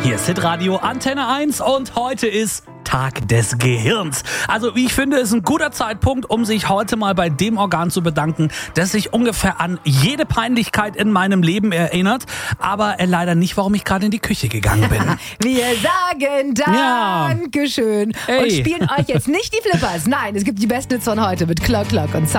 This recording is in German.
Hier ist Hitradio Antenne 1 und heute ist Tag des Gehirns. Also wie ich finde, ist ein guter Zeitpunkt, um sich heute mal bei dem Organ zu bedanken, das sich ungefähr an jede Peinlichkeit in meinem Leben erinnert, aber leider nicht, warum ich gerade in die Küche gegangen bin. Wir sagen Dankeschön und spielen euch jetzt nicht die Flippers. Nein, es gibt die besten Hits von heute mit Clock und